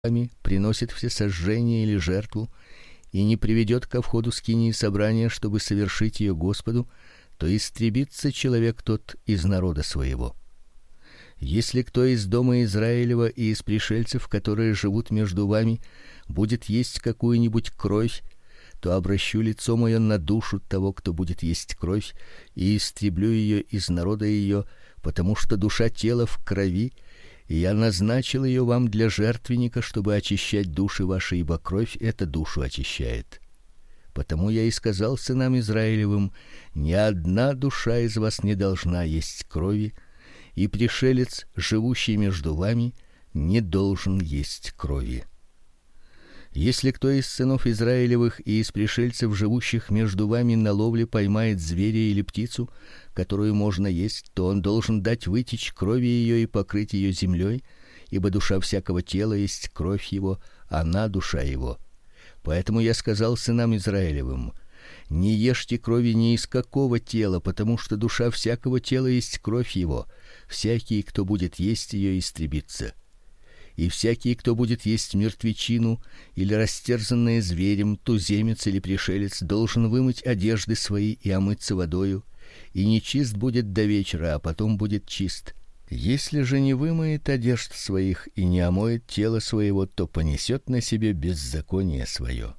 вами приносит всесожжение или жертву и не приведет ко входу скинии собрания, чтобы совершить ее Господу, то истребится человек тот из народа своего. Если кто из дома Израилева и из пришельцев, которые живут между вами, будет есть какую-нибудь кровь, то обращу лицо мое на душу того, кто будет есть кровь, и истреблю ее из народа ее, потому что душа тела в крови, и я назначил ее вам для жертвенника, чтобы очищать души ваши, ибо кровь эта душу очищает. Потому я и сказал сынам Израилевым: ни одна душа из вас не должна есть крови, и пришелец, живущий между вами, не должен есть крови. Если кто из сынов Израилевых и из пришельцев, живущих между вами, на ловле поймает зверя или птицу, которую можно есть, то он должен дать вытечь крови ее и покрыть ее землей, ибо душа всякого тела есть кровь его, она душа его. Поэтому я сказал сынам Израилевым: не ешьте крови ни из какого тела, потому что душа всякого тела есть кровь его. Всякий, кто будет есть ее, истребится. И всякий, кто будет есть мертвечину или растерзанное зверем, туземец или пришелец, должен вымыть одежды свои и омыться водою, и нечист будет до вечера, а потом будет чист. Если же не вымоет одежд своих и не омоет тело своего, то понесет на себе беззаконие свое.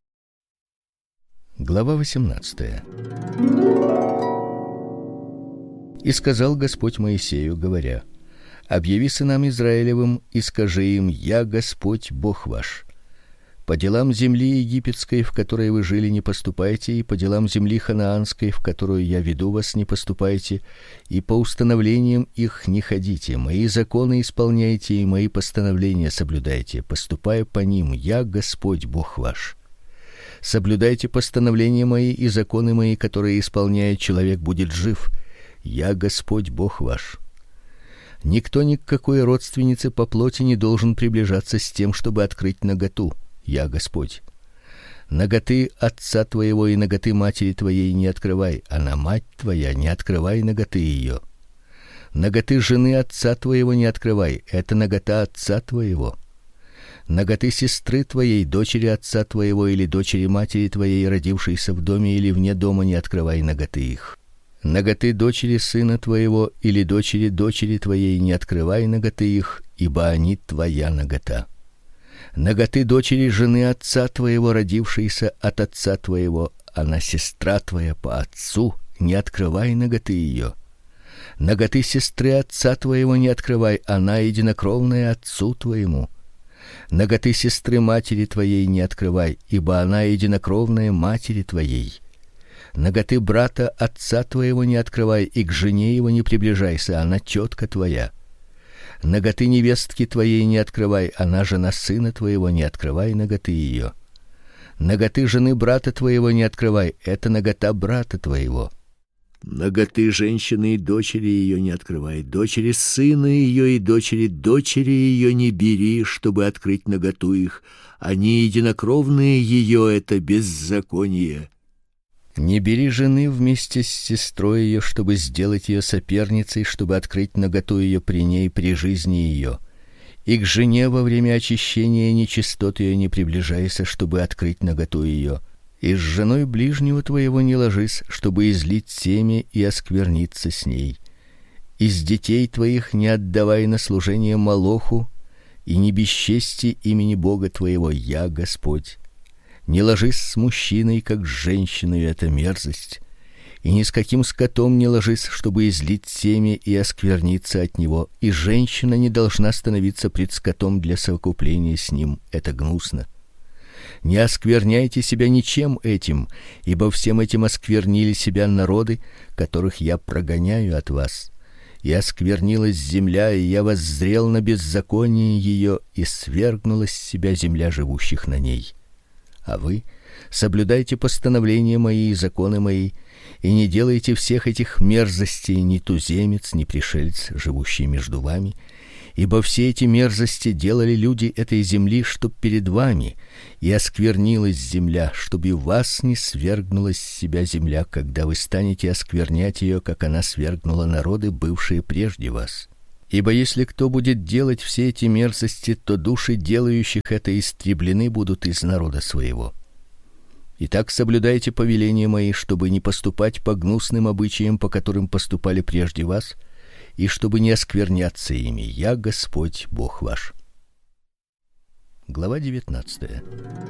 Глава 18. И сказал Господь Моисею, говоря: объяви сынам Израилевым и скажи им: я Господь Бог ваш. По делам земли египетской, в которой вы жили, не поступайте, и по делам земли ханаанской, в которую я веду вас, не поступайте, и по установлениям их не ходите. Мои законы исполняйте и мои постановления соблюдайте, поступая по ним. Я Господь Бог ваш. Соблюдайте постановления мои и законы мои, которые исполняя, человек будет жив. Я Господь Бог ваш. Никто ни к какой родственнице по плоти не должен приближаться с тем, чтобы открыть наготу. Я Господь. Наготы отца твоего и наготы матери твоей не открывай, а на мать твоя не открывай наготы ее. Наготы жены отца твоего не открывай, это нагота отца твоего. Наготы сестры твоей, дочери отца твоего или дочери матери твоей, родившейся в доме или вне дома, не открывай наготы их. Наготы дочери сына твоего или дочери дочери твоей не открывай наготы их, ибо они твоя нагота. Наготы дочери жены отца твоего, родившейся от отца твоего, она сестра твоя по отцу, не открывай наготы ее. Наготы сестры отца твоего не открывай, она единокровная отцу твоему. Наготы сестры матери твоей не открывай, ибо она единокровная матери твоей. Наготы брата отца твоего не открывай, и к жене его не приближайся, она тетка твоя. Наготы невестки твоей не открывай, она жена сына твоего, не открывай наготы ее. Наготы жены брата твоего не открывай, это нагота брата твоего. Наготы женщины и дочери ее не открывай, дочери сына ее и дочери дочери ее не бери, чтобы открыть наготу их, они единокровные ее, это беззаконие. Не бери жены вместе с сестрой ее, чтобы сделать ее соперницей, чтобы открыть наготу ее при ней при жизни ее. И к жене во время очищения нечистот ее не приближайся, чтобы открыть наготу ее. И с женой ближнего твоего не ложись, чтобы излить семя и оскверниться с ней. Из детей твоих не отдавай на служение молоху, и не бесчести имени Бога твоего, я Господь. Не ложись с мужчиной, как с женщиной, это мерзость. И ни с каким скотом не ложись, чтобы излить семя и оскверниться от него. И женщина не должна становиться пред скотом для совокупления с ним, это гнусно. Не оскверняйте себя ничем этим, ибо всем этим осквернили себя народы, которых я прогоняю от вас. И осквернилась земля, и я воззрел на беззаконие ее, и свергнула с себя земля живущих на ней. А вы соблюдайте постановления мои и законы мои, и не делайте всех этих мерзостей, ни туземец, ни пришелец, живущий между вами, ибо все эти мерзости делали люди этой земли, чтоб перед вами, и осквернилась земля, чтобы и вас не свергнулась с себя земля, когда вы станете осквернять ее, как она свергнула народы, бывшие прежде вас. Ибо если кто будет делать все эти мерзости, то души делающих это истреблены будут из народа своего. Итак, соблюдайте повеления мои, чтобы не поступать по гнусным обычаям, по которым поступали прежде вас, и чтобы не оскверняться ими. Я Господь Бог ваш. Глава 19.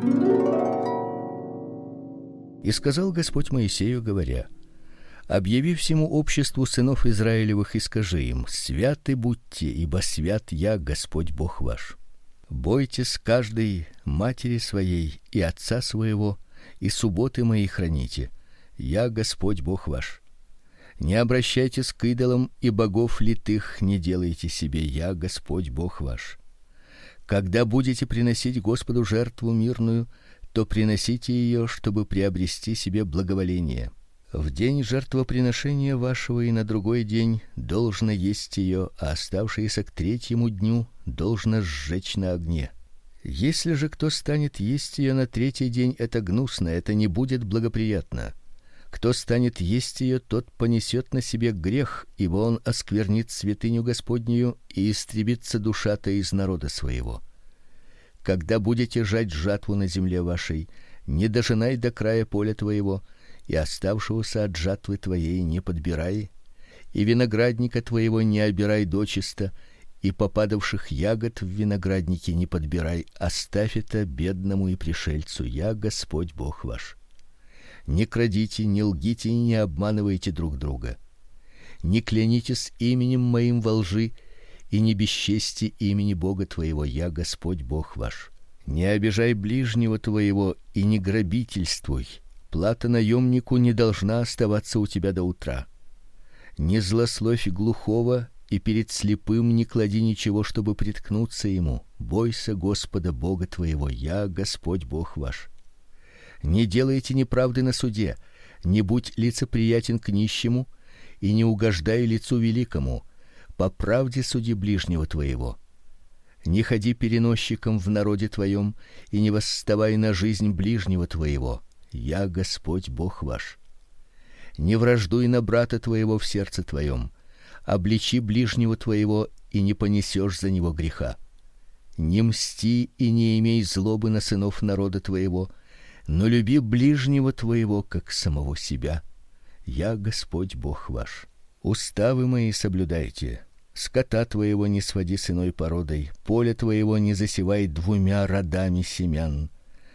И сказал Господь Моисею, говоря: объяви всему обществу сынов Израилевых и скажи им: святы будьте, ибо свят я, Господь Бог ваш. Бойтесь каждой матери своей и отца своего, и субботы мои храните. Я Господь Бог ваш. Не обращайтесь к идолам и богов литых не делайте себе. Я Господь Бог ваш. Когда будете приносить Господу жертву мирную, то приносите ее, чтобы приобрести себе благоволение. В день жертвоприношения вашего и на другой день должно есть ее, а оставшееся к третьему дню должно сжечь на огне. Если же кто станет есть ее на третий день, это гнусно, это не будет благоприятно. Кто станет есть ее, тот понесет на себе грех, ибо он осквернит святыню Господнюю, и истребится душа-то из народа своего. Когда будете жать жатву на земле вашей, не дожинай до края поля твоего, и оставшегося от жатвы твоей не подбирай, и виноградника твоего не обирай дочисто, и попадавших ягод в винограднике не подбирай, оставь это бедному и пришельцу. Я Господь Бог ваш. Не крадите, не лгите и не обманывайте друг друга. Не клянитесь именем моим во лжи, и не бесчестите имени Бога твоего. Я Господь Бог ваш. Не обижай ближнего твоего и не грабительствуй. Плата наемнику не должна оставаться у тебя до утра. Не злословь глухого, и перед слепым не клади ничего, чтобы приткнуться ему. Бойся Господа Бога твоего. Я Господь Бог ваш. Не делайте неправды на суде, не будь лицеприятен к нищему и не угождай лицу великому. По правде суди ближнего твоего. Не ходи переносчиком в народе твоем и не восставай на жизнь ближнего твоего. Я Господь Бог ваш. Не враждуй на брата твоего в сердце твоем. Обличи ближнего твоего и не понесешь за него греха. Не мсти и не имей злобы на сынов народа твоего, но люби ближнего твоего как самого себя. Я Господь Бог ваш. Уставы мои соблюдайте. Скота твоего не своди с иной породой, поле твоего не засевай двумя родами семян.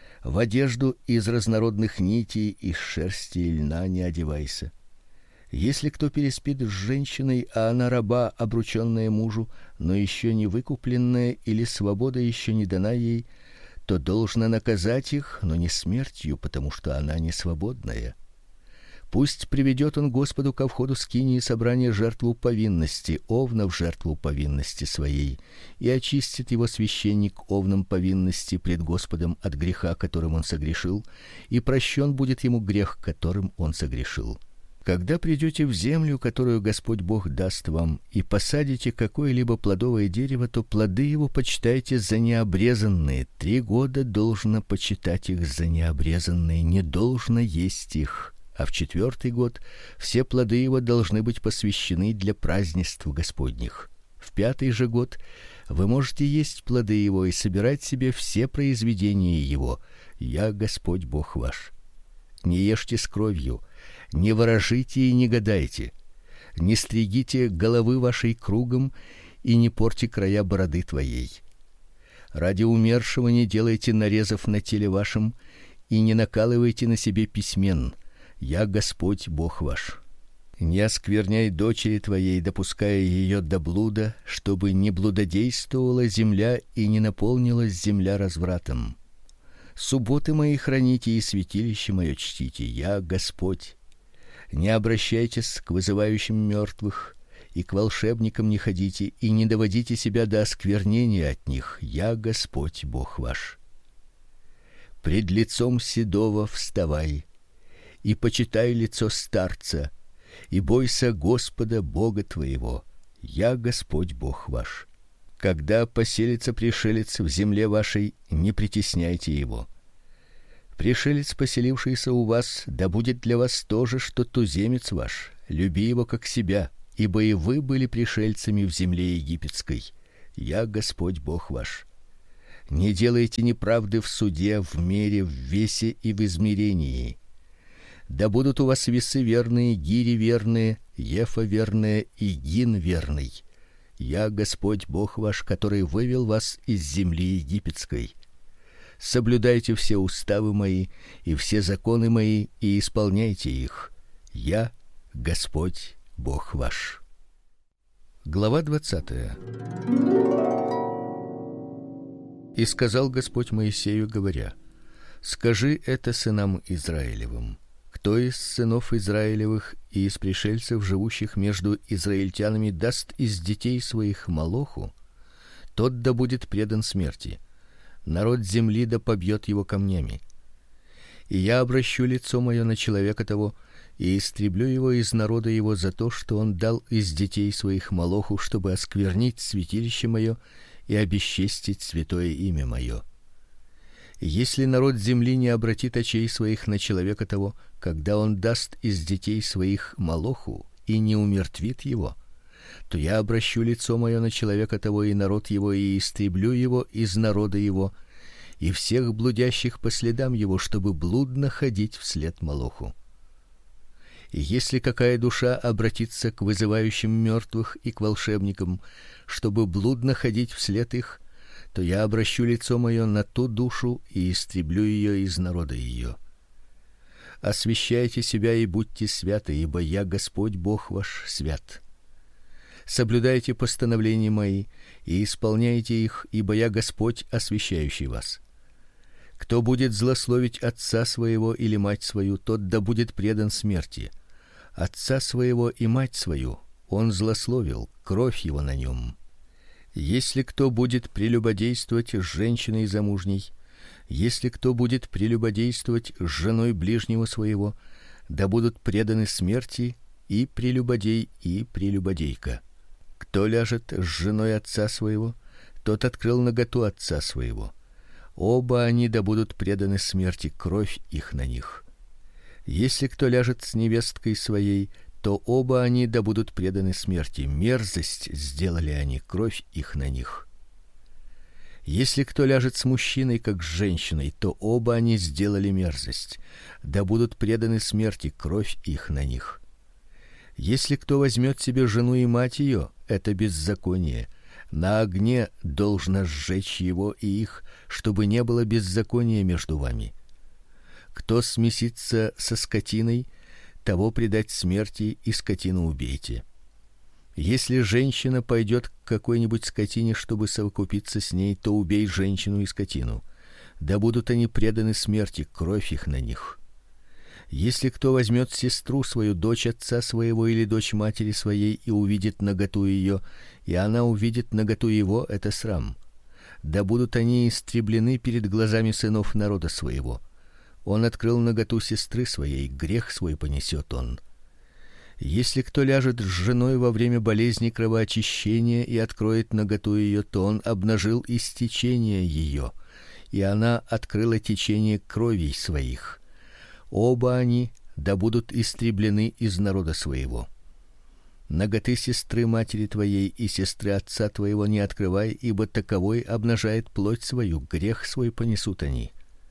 В одежду из разнородных нитей и шерсти и льна не одевайся. Если кто переспит с женщиной, а она раба, обручённая мужу, но еще не выкупленная или свобода еще не дана ей, то должно наказать их, но не смертью, потому что она не свободная. Пусть приведет он Господу ко входу скинии собрания жертву повинности, овна в жертву повинности своей, и очистит его священник овном повинности пред Господом от греха, которым он согрешил, и прощен будет ему грех, которым он согрешил. Когда придете в землю, которую Господь Бог даст вам, и посадите какое-либо плодовое дерево, то плоды его почитайте за необрезанные. 3 года должно почитать их за необрезанные, не должно есть их. А в 4-й год все плоды его должны быть посвящены для празднеств Господних. В 5-й же год вы можете есть плоды его и собирать себе все произведения его. Я Господь Бог ваш. Не ешьте с кровью, не ворожите и не гадайте. Не стригите головы вашей кругом и не порти края бороды твоей. Ради умершего не делайте нарезов на теле вашем и не накалывайте на себе письмен. Я Господь Бог ваш. Не оскверняй дочери твоей, допуская ее до блуда, чтобы не блудодействовала земля и не наполнилась земля развратом. Субботы мои храните и святилище мое чтите. Я Господь. Не обращайтесь к вызывающим мертвых, и к волшебникам не ходите, и не доводите себя до осквернения от них. Я Господь Бог ваш. Пред лицом седого вставай, и почитай лицо старца, и бойся Господа Бога твоего. Я Господь Бог ваш. Когда поселится пришелец в земле вашей, не притесняйте его. Пришелец, поселившийся у вас, да будет для вас то же, что туземец ваш. Люби его как себя, ибо и вы были пришельцами в земле египетской. Я Господь Бог ваш. Не делайте неправды в суде, в мере, в весе и в измерении. Да будут у вас весы верные, гири верные, ефа верная и гин верный. Я Господь Бог ваш, который вывел вас из земли египетской. Соблюдайте все уставы мои и все законы мои и исполняйте их. Я Господь Бог ваш. Глава 20. И сказал Господь Моисею, говоря: скажи это сынам Израилевым: кто из сынов Израилевых и из пришельцев, живущих между израильтянами, даст из детей своих молоху, тот да будет предан смерти. Народ земли да побьет его камнями. И я обращу лицо мое на человека того и истреблю его из народа его за то, что он дал из детей своих молоху, чтобы осквернить святилище мое и обесчестить святое имя мое. Если народ земли не обратит очей своих на человека того, когда он даст из детей своих молоху, и не умертвит его, то я обращу лицо мое на человека того и народ его, и истреблю его из народа его и всех блудящих по следам его, чтобы блудно ходить вслед молоху. И если какая душа обратится к вызывающим мертвых и к волшебникам, чтобы блудно ходить вслед их, то я обращу лицо мое на ту душу и истреблю ее из народа ее. Освящайте себя и будьте святы, ибо я Господь Бог ваш свят. Соблюдайте постановления мои и исполняйте их, ибо я Господь, освящающий вас. Кто будет злословить отца своего или мать свою, тот да будет предан смерти. Отца своего и мать свою он злословил, кровь его на нем. Если кто будет прелюбодействовать с женщиной замужней, если кто будет прелюбодействовать с женой ближнего своего, да будут преданы смерти и прелюбодей, и прелюбодейка. Кто ляжет с женой отца своего, тот открыл наготу отца своего. Оба они да будут преданы смерти, кровь их на них. Если кто ляжет с невесткой своей, то оба они да будут преданы смерти, мерзость сделали они, кровь их на них. Если кто ляжет с мужчиной как с женщиной, то оба они сделали мерзость, да будут преданы смерти, кровь их на них. Если кто возьмет себе жену и мать ее, это беззаконие. На огне должно сжечь его и их, чтобы не было беззакония между вами. Кто смесится со скотиной, того предать смерти, и скотину убейте. Если женщина пойдет к какой-нибудь скотине, чтобы совокупиться с ней, то убей женщину и скотину. Да будут они преданы смерти, кровь их на них. Если кто возьмет сестру свою, дочь отца своего или дочь матери своей, и увидит наготу ее, и она увидит наготу его, это срам. Да будут они истреблены перед глазами сынов народа своего. Он открыл наготу сестры своей, грех свой понесет он. Если кто ляжет с женой во время болезни кровоочищения и откроет наготу ее, то он обнажил истечение ее, и она открыла течение кровей своих. Оба они да будут истреблены из народа своего. Наготы сестры матери твоей и сестры отца твоего не открывай, ибо таковой обнажает плоть свою, грех свой понесут они.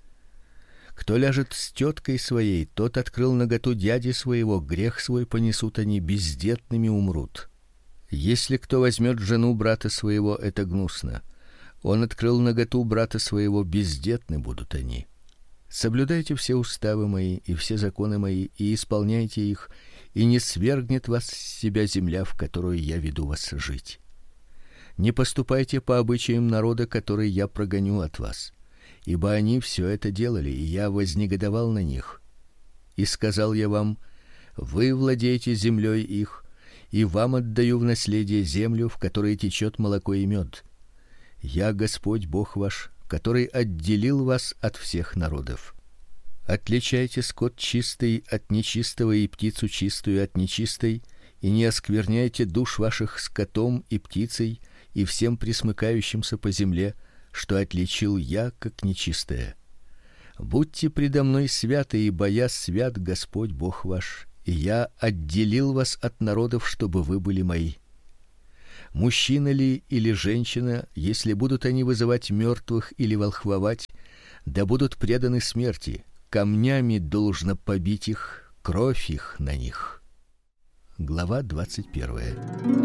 Кто ляжет с теткой своей, тот открыл наготу дяди своего, грех свой понесут они, бездетными умрут. Если кто возьмет жену брата своего, это гнусно. Он открыл наготу брата своего, бездетны будут они. Соблюдайте все уставы мои и все законы мои и исполняйте их, и не свергнет вас с себя земля, в которую я веду вас жить. Не поступайте по обычаям народа, который я прогоню от вас. Ибо они все это делали, и я вознегодовал на них. И сказал я вам: вы владеете землей их, и вам отдаю в наследие землю, в которой течет молоко и мед. Я Господь Бог ваш, который отделил вас от всех народов. Отличайте скот чистый от нечистого и птицу чистую от нечистой, и не оскверняйте душ ваших скотом и птицей и всем пресмыкающимся по земле, что отличил я как нечистое. Будьте предо мной святы, ибо я свят, Господь Бог ваш, и я отделил вас от народов, чтобы вы были мои. Мужчина ли или женщина, если будут они вызывать мертвых или волхвовать, да будут преданы смерти, камнями должно побить их, кровь их на них. Глава 21.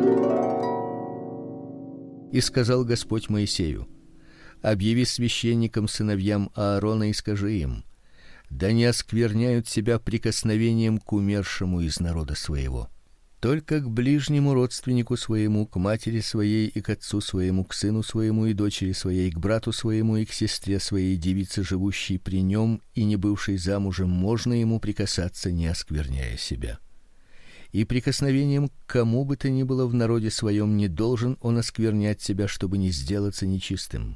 И сказал Господь Моисею: объяви священникам сыновьям Аарона и скажи им: да не оскверняют себя прикосновением к умершему из народа своего. Только к ближнему родственнику своему, к матери своей и к отцу своему, к сыну своему и дочери своей, к брату своему и к сестре своей, девице, живущей при нем и не бывшей замужем, можно ему прикасаться, не оскверняя себя. И прикосновением к кому бы то ни было в народе своем не должен он осквернять себя, чтобы не сделаться нечистым.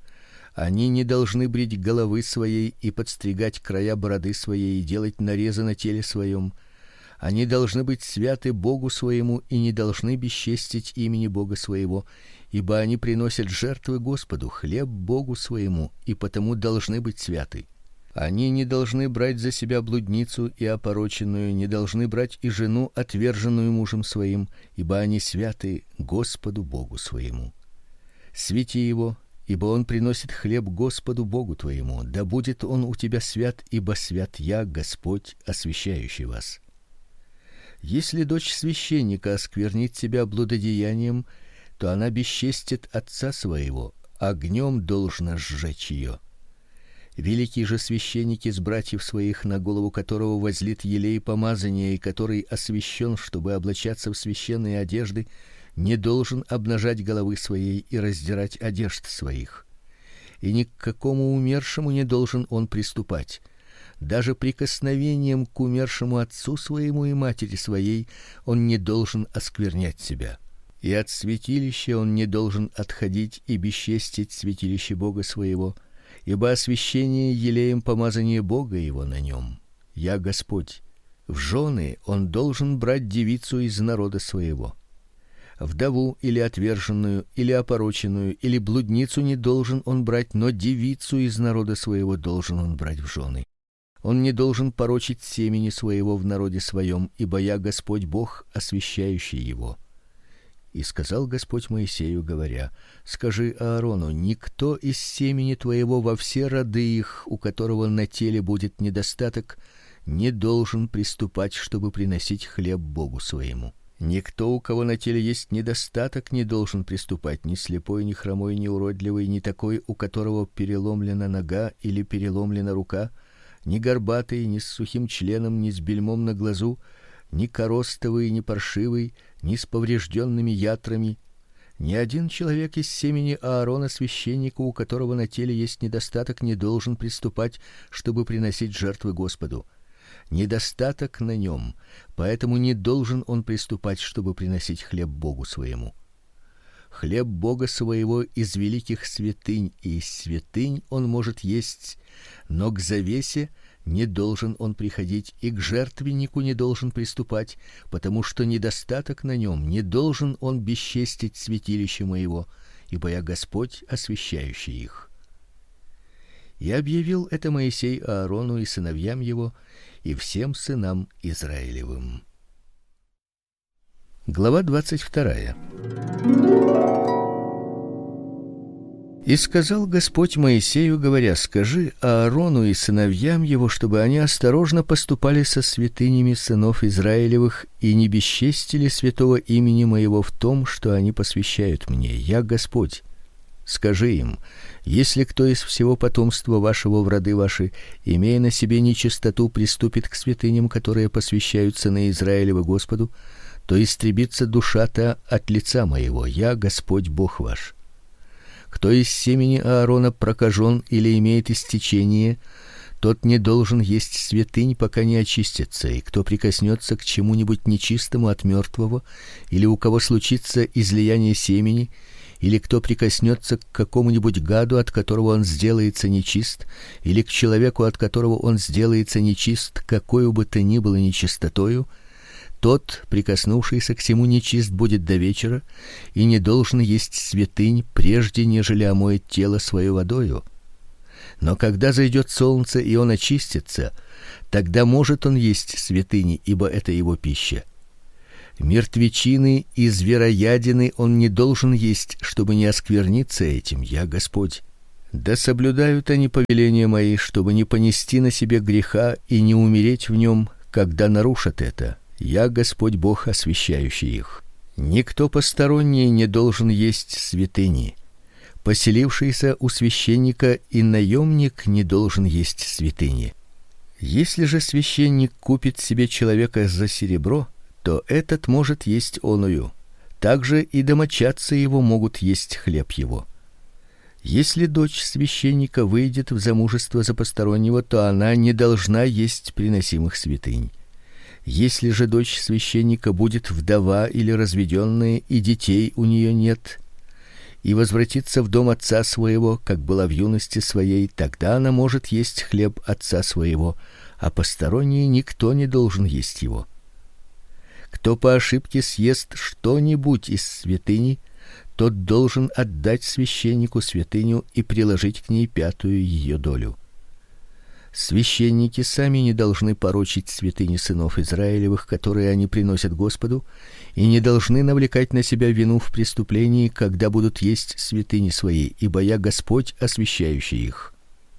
Они не должны брить головы своей и подстригать края бороды своей и делать нарезы на теле своем. Они должны быть святы Богу своему и не должны бесчестить имени Бога своего, ибо они приносят жертвы Господу, хлеб Богу своему, и потому должны быть святы. Они не должны брать за себя блудницу и опороченную, не должны брать и жену, отверженную мужем своим, ибо они святы Господу Богу своему. Свети его, ибо он приносит хлеб Господу Богу твоему. Да будет он у тебя свят, ибо свят я, Господь, освящающий вас. Если дочь священника осквернит себя блудодеянием, то она бесчестит отца своего, огнем должно сжечь ее. Великий же священник из братьев своих, на голову которого возлит елей помазания и который освящен, чтобы облачаться в священные одежды, не должен обнажать головы своей и раздирать одежд своих. И ни к какому умершему не должен он приступать. Даже прикосновением к умершему отцу своему и матери своей он не должен осквернять себя. И от святилища он не должен отходить и бесчестить святилище Бога своего, ибо освящение елеем помазание Бога его на нем. Я Господь. В жены он должен брать девицу из народа своего. Вдову или отверженную, или опороченную, или блудницу не должен он брать, но девицу из народа своего должен он брать в жены. Он не должен порочить семени своего в народе своем, ибо я Господь Бог, освящающий его. И сказал Господь Моисею, говоря: скажи Аарону: никто из семени твоего во все роды их, у которого на теле будет недостаток, не должен приступать, чтобы приносить хлеб Богу своему. Никто, у кого на теле есть недостаток, не должен приступать, ни слепой, ни хромой, ни уродливый, ни такой, у которого переломлена нога или переломлена рука, ни горбатый, ни с сухим членом, ни с бельмом на глазу, ни коростовый, ни паршивый, ни с поврежденными ятрами. Ни один человек из семени Аарона священника, у которого на теле есть недостаток, не должен приступать, чтобы приносить жертвы Господу. Недостаток на нем, поэтому не должен он приступать, чтобы приносить хлеб Богу своему. Хлеб Бога своего из великих святынь, и из святынь он может есть, но к завесе не должен он приходить, и к жертвеннику не должен приступать, потому что недостаток на нем, не должен он бесчестить святилище моего, ибо я Господь, освящающий их. И объявил это Моисей Аарону и сыновьям его, и всем сынам Израилевым. Глава 22. И сказал Господь Моисею, говоря: скажи Аарону и сыновьям его, чтобы они осторожно поступали со святынями сынов Израилевых и не бесчестили святого имени моего в том, что они посвящают мне. Я Господь. Скажи им: если кто из всего потомства вашего в роды ваши, имея на себе нечистоту, приступит к святыням, которые посвящают сыны Израилевы Господу, то истребится душа та от лица моего. Я Господь Бог ваш. Кто из семени Аарона прокажен или имеет истечение, тот не должен есть святынь, пока не очистится, и кто прикоснется к чему-нибудь нечистому от мертвого, или у кого случится излияние семени, или кто прикоснется к какому-нибудь гаду, от которого он сделается нечист, или к человеку, от которого он сделается нечист, какой бы то ни было нечистотою, тот, прикоснувшийся к сему, нечист будет до вечера и не должен есть святынь, прежде нежели омоет тело свое водою. Но когда зайдет солнце, и он очистится, тогда может он есть святыни, ибо это его пища. Мертвечины и звероядины он не должен есть, чтобы не оскверниться этим. Я Господь. Да соблюдают они повеления мои, чтобы не понести на себе греха и не умереть в нем, когда нарушат это. Я Господь Бог, освящающий их. Никто посторонний не должен есть святыни. Поселившийся у священника и наемник не должен есть святыни. Если же священник купит себе человека за серебро, то этот может есть оную. Также и домочадцы его могут есть хлеб его. Если дочь священника выйдет в замужество за постороннего, то она не должна есть приносимых святынь. Если же дочь священника будет вдова или разведённая, и детей у нее нет, и возвратится в дом отца своего, как была в юности своей, тогда она может есть хлеб отца своего, а посторонний никто не должен есть его. Кто по ошибке съест что-нибудь из святыни, тот должен отдать священнику святыню и приложить к ней пятую ее долю. Священники сами не должны порочить святыни сынов Израилевых, которые они приносят Господу, и не должны навлекать на себя вину в преступлении, когда будут есть святыни свои, ибо я Господь, освящающий их.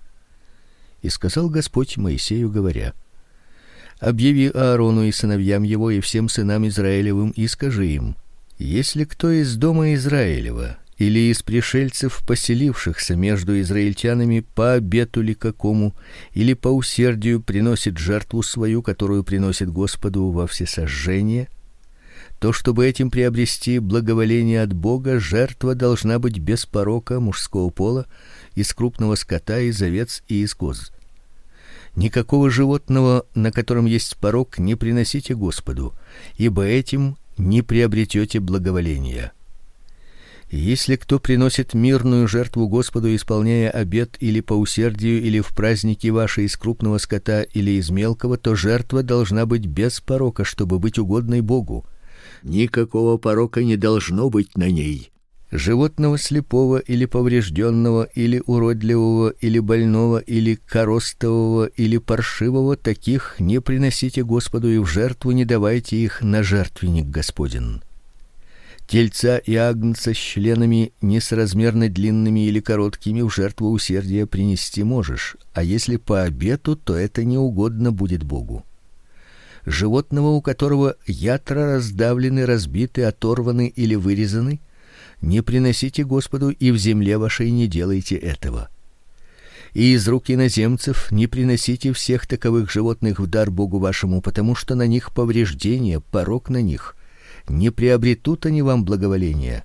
И сказал Господь Моисею, говоря: объяви Аарону и сыновьям его и всем сынам Израилевым и скажи им: если кто из дома Израилева или из пришельцев, поселившихся между израильтянами по обету ли какому или по усердию приносит жертву свою, которую приносит Господу во всесожжение, то чтобы этим приобрести благоволение от Бога, жертва должна быть без порока мужского пола, из крупного скота, из овец и из коз. Никакого животного, на котором есть порок, не приносите Господу, ибо этим не приобретете благоволения. Если кто приносит мирную жертву Господу, исполняя обет или по усердию, или в праздники ваши из крупного скота или из мелкого, то жертва должна быть без порока, чтобы быть угодной Богу. Никакого порока не должно быть на ней. Животного слепого или поврежденного, или уродливого, или больного, или коростового, или паршивого, таких не приносите Господу, и в жертву не давайте их на жертвенник Господень. Тельца и агнца с членами несоразмерно длинными или короткими в жертву усердия принести можешь, а если по обету, то это неугодно будет Богу. Животного, у которого ятра раздавлены, разбиты, оторваны или вырезаны, не приносите Господу, и в земле вашей не делайте этого. И из рук иноземцев не приносите всех таковых животных в дар Богу вашему, потому что на них повреждение, порок на них. Не приобретут они вам благоволения.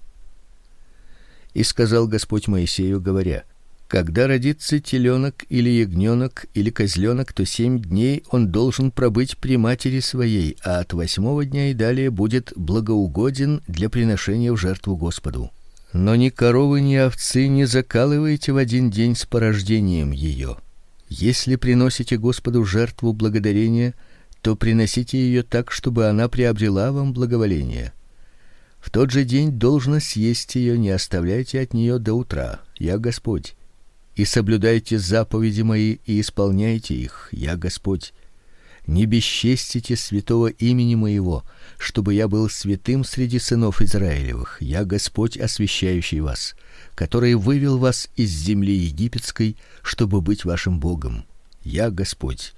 И сказал Господь Моисею, говоря: когда родится теленок или ягненок или козленок, то 7 дней он должен пробыть при матери своей, а от 8-го дня и далее будет благоугоден для приношения в жертву Господу. Но ни коровы, ни овцы не закалывайте в один день с порождением ее. Если приносите Господу жертву благодарения, то приносите ее так, чтобы она приобрела вам благоволение. В тот же день должно съесть ее, не оставляйте от нее до утра. Я Господь. И соблюдайте заповеди мои и исполняйте их. Я Господь. Не бесчестите святого имени моего, чтобы я был святым среди сынов Израилевых. Я Господь, освящающий вас, который вывел вас из земли египетской, чтобы быть вашим Богом. Я Господь.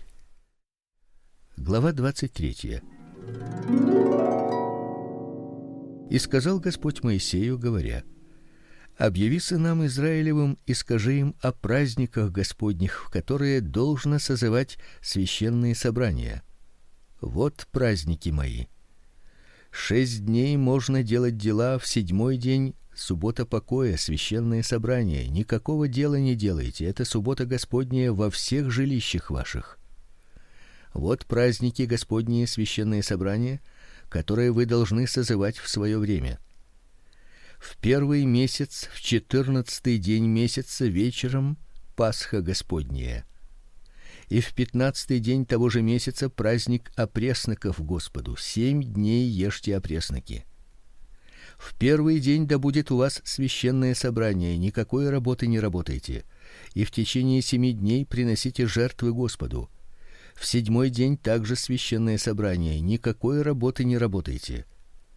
Глава 23. И сказал Господь Моисею, говоря: объяви сынам Израилевым и скажи им о праздниках Господних, в которые должно созывать священные собрания. Вот праздники мои. 6 дней можно делать дела, в 7-й день суббота покоя, священное собрание. Никакого дела не делайте, это суббота Господняя во всех жилищах ваших. Вот праздники Господние, священные собрания, которые вы должны созывать в свое время. В 1-й месяц, в 14-й день месяца вечером Пасха Господняя. И в 15-й день того же месяца праздник опресноков Господу. 7 дней ешьте опресноки. В 1-й день да будет у вас священное собрание, никакой работы не работайте. и в течение 7 дней приносите жертвы Господу. В 7-й день также священное собрание, никакой работы не работайте.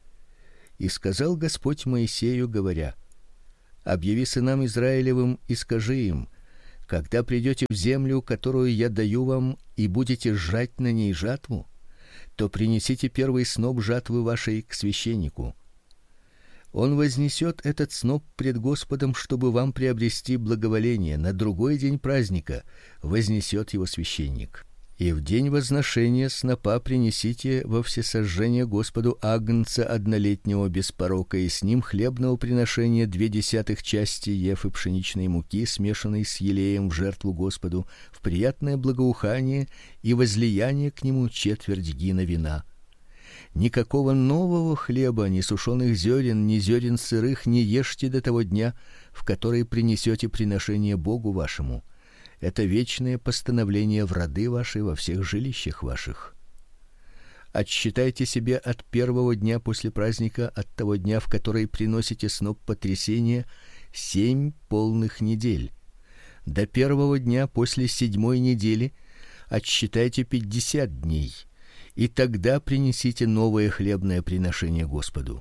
И сказал Господь Моисею, говоря: объяви сынам Израилевым и скажи им: когда придете в землю, которую я даю вам, и будете жать на ней жатву, то принесите первый сноп жатвы вашей к священнику. Он вознесет этот сноп пред Господом, чтобы вам приобрести благоволение. На другой день праздника вознесет его священник. И в день возношения снопа принесите во всесожжение Господу агнца однолетнего без порока, и с ним хлебного приношения 2/10 части ефы пшеничной муки, смешанной с елеем, в жертву Господу, в приятное благоухание и возлияние к нему 1/4 гина вина. Никакого нового хлеба, ни сушеных зерен, ни зерен сырых не ешьте до того дня, в который принесете приношение Богу вашему. Это вечное постановление в роды ваши во всех жилищах ваших. Отсчитайте себе от 1-го дня после праздника, от того дня, в который приносите сноп потрясения, 7 полных недель. До 1-го дня после 7-й недели отсчитайте 50 дней, и тогда принесите новое хлебное приношение Господу.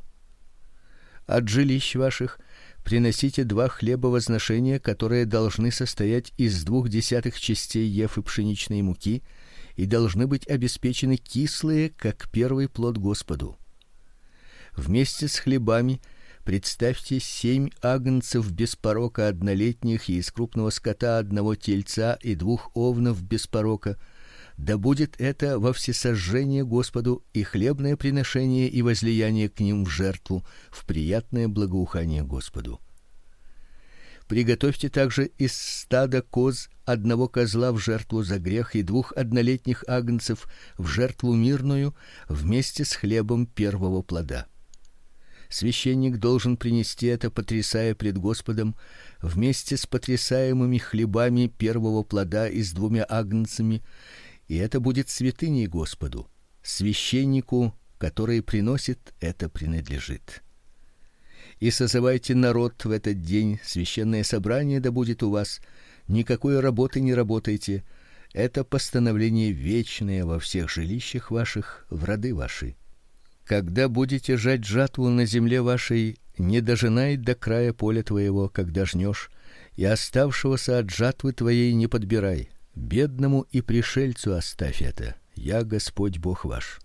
От жилищ ваших приносите 2 хлеба возношения, которые должны состоять из 2/10 частей ефы пшеничной муки и должны быть обеспечены кислые, как первый плод Господу. Вместе с хлебами представьте 7 агнцев без порока однолетних и из крупного скота 1 тельца и 2 овнов без порока. Да будет это во всесожжение Господу и хлебное приношение и возлияние к ним в жертву, в приятное благоухание Господу. Приготовьте также из стада коз 1 козла в жертву за грех и 2 однолетних агнцев в жертву мирную вместе с хлебом первого плода. Священник должен принести это, потрясая пред Господом, вместе с потрясаемыми хлебами первого плода и с 2 агнцами, и это будет святыней Господу. Священнику, который приносит, это принадлежит. И созывайте народ в этот день, священное собрание да будет у вас, никакой работы не работайте. Это постановление вечное во всех жилищах ваших, в роды ваши. Когда будете жать жатву на земле вашей, не дожинай до края поля твоего, когда жнешь, и оставшегося от жатвы твоей не подбирай. Бедному и пришельцу оставь это. Я Господь Бог ваш.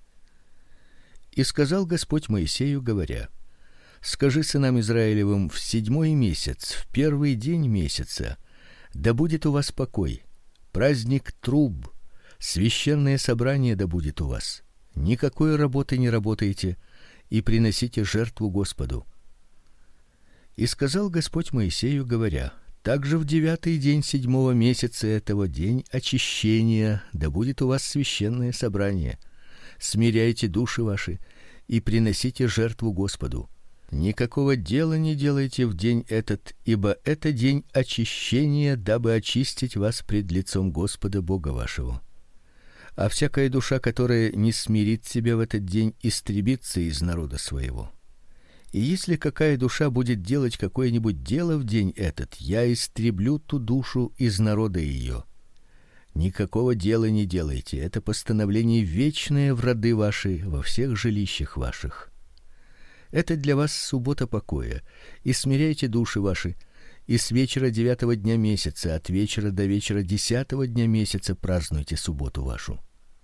И сказал Господь Моисею, говоря: скажи сынам Израилевым: в 7-й месяц, в 1-й день месяца, да будет у вас покой, праздник труб, священное собрание да будет у вас. Никакой работы не работайте, и приносите жертву Господу. И сказал Господь Моисею, говоря: также в 9-й день 7-го месяца этого день очищения, да будет у вас священное собрание. Смиряйте души ваши и приносите жертву Господу. Никакого дела не делайте в день этот, ибо это день очищения, дабы очистить вас пред лицом Господа Бога вашего. А всякая душа, которая не смирит себя в этот день, истребится из народа своего. И если какая душа будет делать какое-нибудь дело в день этот, я истреблю ту душу из народа ее. Никакого дела не делайте, это постановление вечное в роды ваши, во всех жилищах ваших. Это для вас суббота покоя, и смиряйте души ваши, и с вечера 9-го дня месяца, от вечера до вечера 10-го дня месяца празднуйте субботу вашу.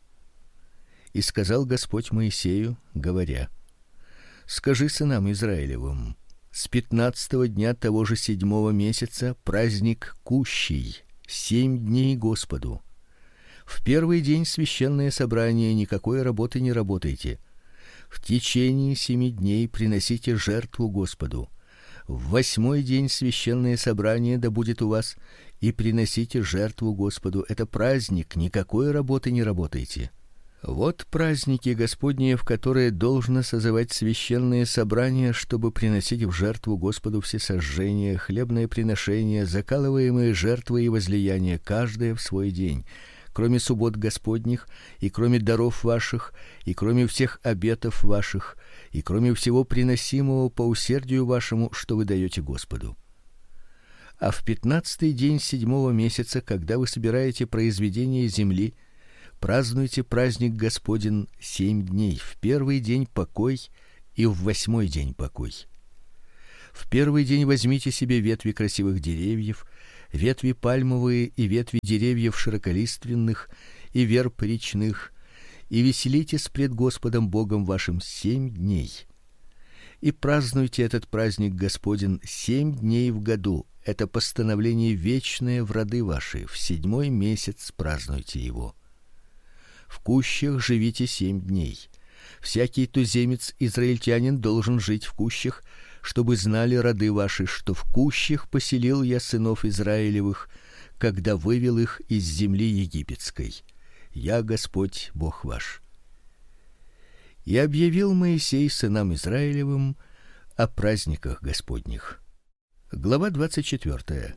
И сказал Господь Моисею, говоря: скажи сынам Израилевым: с 15-го дня того же 7-го месяца праздник Кущий, 7 дней Господу. В 1-й день священное собрание, никакой работы не работайте. В течение 7 дней приносите жертву Господу. В 8-й день священное собрание да будет у вас, и приносите жертву Господу. Это праздник, никакой работы не работайте. Вот праздники Господни, в которые должно созывать священные собрания, чтобы приносить в жертву Господу всесожжение, хлебное приношение, закалываемые жертвы и возлияния, каждое в свой день, кроме суббот Господних, и кроме даров ваших, и кроме всех обетов ваших, и кроме всего приносимого по усердию вашему, что вы даете Господу. А в 15-й день 7-го месяца, когда вы собираете произведения земли, празднуйте праздник Господень 7 дней. В первый день покой и в 8-й день покой. В первый день возьмите себе ветви красивых деревьев, ветви пальмовые и ветви деревьев широколиственных и верб речных, и веселитесь пред Господом Богом вашим 7 дней. И празднуйте этот праздник Господень 7 дней в году. Это постановление вечное в роды ваши. В 7-й месяц празднуйте его. В кущах живите 7 дней. Всякий туземец израильтянин должен жить в кущах, чтобы знали роды ваши, что в кущах поселил я сынов Израилевых, когда вывел их из земли египетской. Я Господь Бог ваш. И объявил Моисей сынам Израилевым о праздниках Господних. Глава 24.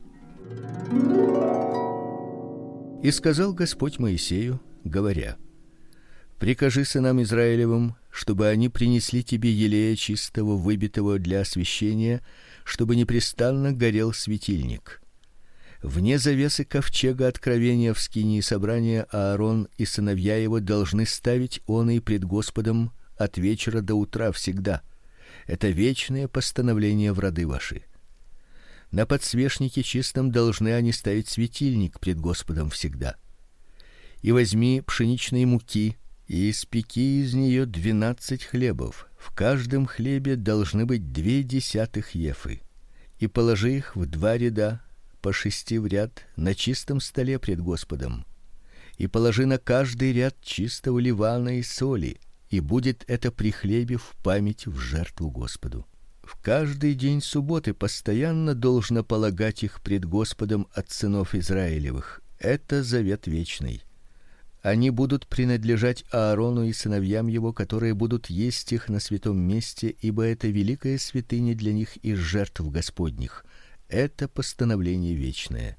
И сказал Господь Моисею, говоря: Прикажи сынам Израилевым, чтобы они принесли тебе елея чистого, выбитого для освящения, чтобы непрестанно горел светильник. Вне завесы ковчега откровения в скинии собрания Аарон и сыновья его должны ставить он и пред Господом от вечера до утра всегда. Это вечное постановление в роды ваши. На подсвечнике чистом должны они ставить светильник пред Господом всегда. И возьми пшеничной муки и испеки из нее 12 хлебов. В каждом хлебе должны быть 0,2 ефы. И положи их в 2 ряда, по 6 в ряд, на чистом столе пред Господом. И положи на каждый ряд чистого ливана и соли, и будет это при хлебе в память в жертву Господу. В каждый день субботы постоянно должно полагать их пред Господом от сынов Израилевых. Это завет вечный. Они будут принадлежать Аарону и сыновьям его, которые будут есть их на святом месте, ибо это великая святыня для них из жертв Господних. Это постановление вечное.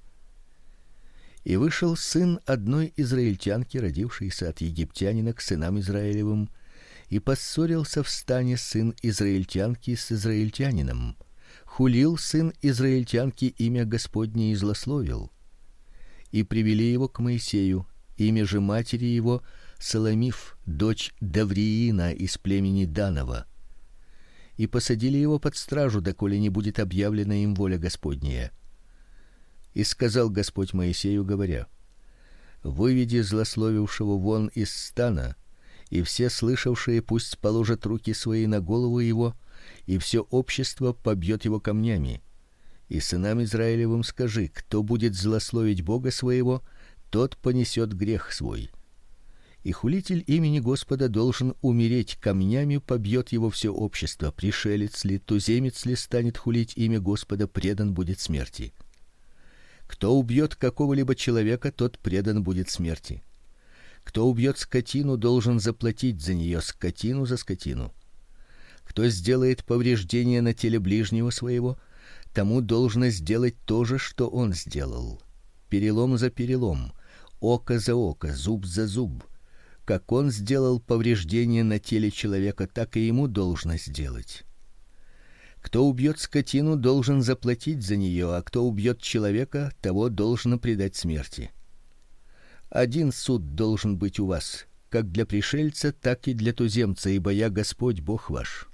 И вышел сын одной израильтянки, родившейся от египтянина, к сынам Израилевым, и поссорился в стане сын израильтянки с израильтянином. Хулил сын израильтянки имя Господне и злословил. И привели его к Моисею. Имя же матери его Саломиф, дочь Давриина из племени Данова. И посадили его под стражу, доколе не будет объявлена им воля Господняя. И сказал Господь Моисею, говоря: Выведи злословившего вон из стана, и все слышавшие пусть положат руки свои на голову его, и все общество побьет его камнями. И сынам Израилевым скажи: кто будет злословить Бога своего, тот понесет грех свой. И хулитель имени Господа должен умереть, камнями побьет его все общество. Пришелец ли, туземец ли станет хулить имя Господа, предан будет смерти. Кто убьет какого-либо человека, тот предан будет смерти. Кто убьет скотину, должен заплатить за нее скотину за скотину. Кто сделает повреждение на теле ближнего своего, тому должно сделать то же, что он сделал. Перелом за перелом, око за око, зуб за зуб. Как он сделал повреждение на теле человека, так и ему должно сделать. Кто убьет скотину, должен заплатить за нее, а кто убьет человека, того должно предать смерти. Один суд должен быть у вас, как для пришельца, так и для туземца, ибо я Господь Бог ваш.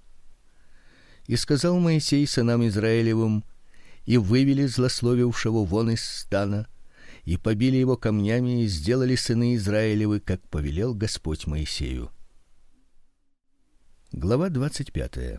И сказал Моисей сынам Израилевым, и вывели злословившего вон из стана, и побили его камнями, и сделали сыны Израилевы, как повелел Господь Моисею. Глава 25.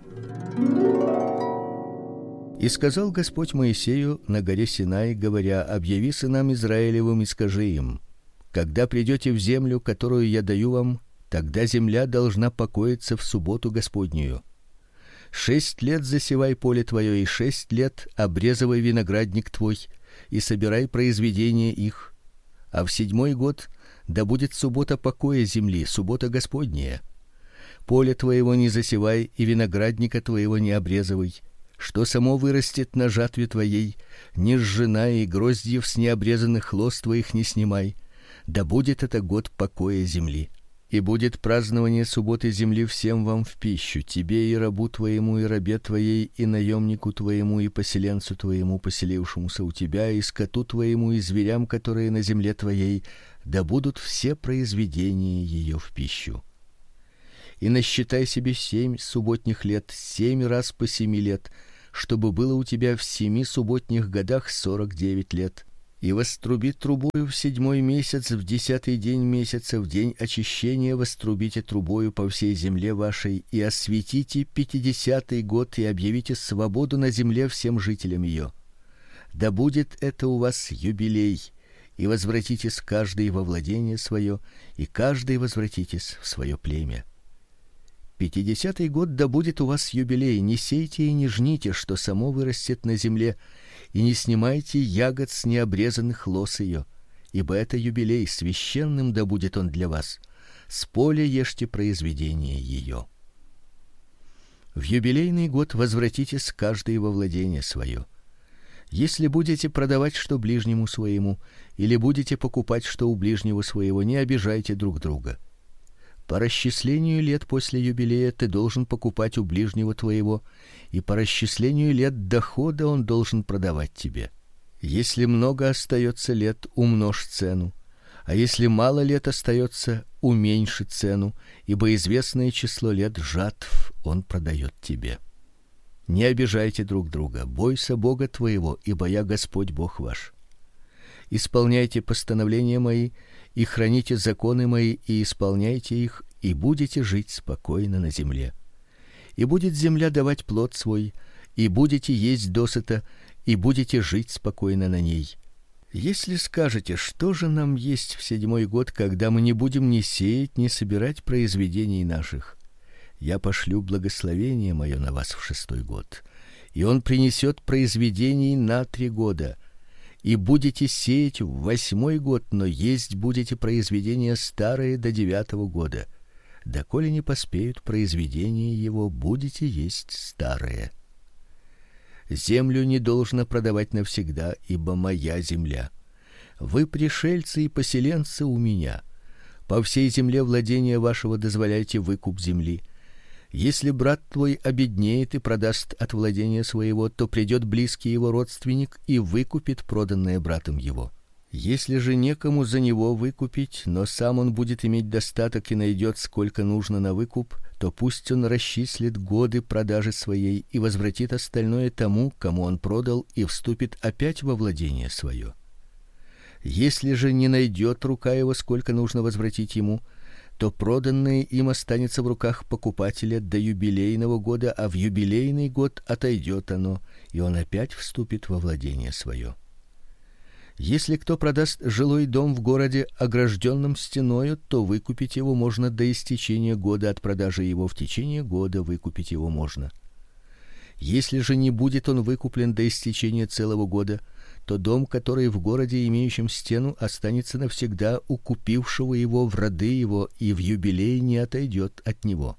И сказал Господь Моисею на горе Синай, говоря: Объяви сынам Израилевым и скажи им: когда придете в землю, которую я даю вам, тогда земля должна покоиться в субботу Господнюю. 6 лет засевай поле твое, и 6 лет обрезывай виноградник твой, и собирай произведения их. А в 7-й год да будет суббота покоя земли, суббота Господняя. Поле твоего не засевай, и виноградника твоего не обрезывай. Что само вырастет на жатве твоей, не сжинай, и гроздьев с необрезанных лоз твоих не снимай. Да будет это год покоя земли. И будет празднование субботы земли всем вам в пищу, тебе и рабу твоему, и рабе твоей, и наемнику твоему, и поселенцу твоему, поселившемуся у тебя, и скоту твоему, и зверям, которые на земле твоей, да будут все произведения ее в пищу. И насчитай себе 7 субботних лет, 7 раз по 7 лет, чтобы было у тебя в 7 субботних годах 49 лет. И воструби трубою в 7-й месяц, в 10-й день месяца, в день очищения вострубите трубою по всей земле вашей, и осветите 50-й год, и объявите свободу на земле всем жителям ее. Да будет это у вас юбилей, и возвратитесь каждый во владение свое, и каждый возвратитесь в свое племя. 50-й год да будет у вас юбилей, не сейте и не жните, что само вырастет на земле, и не снимайте ягод с необрезанных лоз ее, ибо это юбилей, священным да будет он для вас. С поля ешьте произведение ее. В юбилейный год возвратитесь каждый во владение свое. Если будете продавать что ближнему своему, или будете покупать что у ближнего своего, не обижайте друг друга. По расчислению лет после юбилея ты должен покупать у ближнего твоего, и по расчислению лет дохода он должен продавать тебе. Если много остается лет, умножь цену, а если мало лет остается, уменьши цену, ибо известное число лет жатв он продает тебе. Не обижайте друг друга, бойся Бога твоего, ибо я Господь Бог ваш. Исполняйте постановления мои и храните законы мои, и исполняйте их, и будете жить спокойно на земле. И будет земля давать плод свой, и будете есть досыта, и будете жить спокойно на ней. Если скажете: что же нам есть в 7-й год, когда мы не будем ни сеять, ни собирать произведений наших? Я пошлю благословение мое на вас в 6-й год, и он принесет произведений на 3 года. И будете сеять в 8-й год, но есть будете произведения старые до 9-го года. Доколе не поспеют произведения его, будете есть старые. Землю не должно продавать навсегда, ибо моя земля. Вы пришельцы и поселенцы у меня. По всей земле владения вашего дозволяйте выкуп земли. Если брат твой обеднеет и продаст от владения своего, то придет близкий его родственник и выкупит проданное братом его. Если же некому за него выкупить, но сам он будет иметь достаток и найдет сколько нужно на выкуп, то пусть он расчислит годы продажи своей и возвратит остальное тому, кому он продал, и вступит опять во владение свое. Если же не найдет рука его, сколько нужно возвратить ему, то проданное им останется в руках покупателя до юбилейного года, а в юбилейный год отойдет оно, и он опять вступит во владение свое. Если кто продаст жилой дом в городе, огражденном стеною, то выкупить его можно до истечения года от продажи его, в течение года выкупить его можно. Если же не будет он выкуплен до истечения целого года, то дом, который в городе, имеющем стену, останется навсегда у купившего его в роды его, и в юбилей не отойдет от него.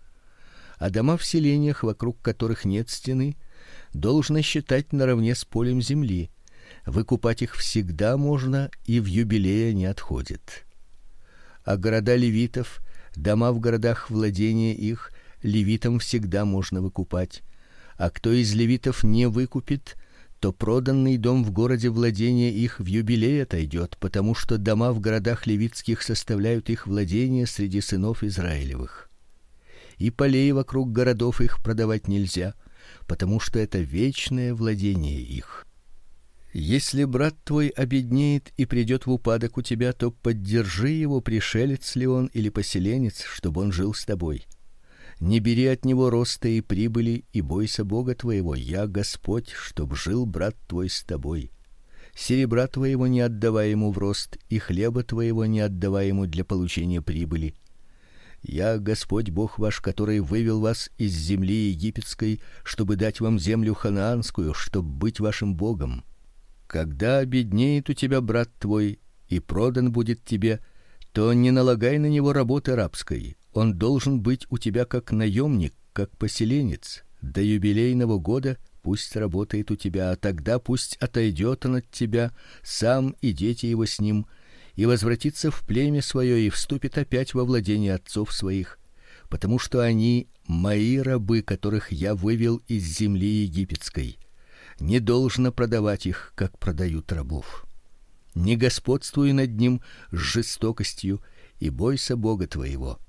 А дома в селениях, вокруг которых нет стены, должно считать наравне с полем земли. Выкупать их всегда можно, и в юбилей не отходит. А города левитов, дома в городах владения их, левитам всегда можно выкупать. А кто из левитов не выкупит, то проданный дом в городе владения их в юбилей отойдет, потому что дома в городах левитских составляют их владение среди сынов Израилевых. И полей вокруг городов их продавать нельзя, потому что это вечное владение их. Если брат твой обеднеет и придет в упадок у тебя, то поддержи его, пришелец ли он или поселенец, чтобы он жил с тобой. Не бери от него роста и прибыли, и бойся Бога твоего. Я Господь, чтоб жил брат твой с тобой. Серебра твоего не отдавай ему в рост, и хлеба твоего не отдавай ему для получения прибыли. Я Господь Бог ваш, который вывел вас из земли египетской, чтобы дать вам землю ханаанскую, чтоб быть вашим Богом. Когда обеднеет у тебя брат твой и продан будет тебе, то не налагай на него работы рабской. Он должен быть у тебя как наемник, как поселенец. До юбилейного года пусть работает у тебя, а тогда пусть отойдет он от тебя, сам и дети его с ним, и возвратится в племя свое и вступит опять во владение отцов своих, потому что они мои рабы, которых я вывел из земли египетской. Не должно продавать их, как продают рабов. Не господствуй над ним с жестокостью, и бойся Бога твоего.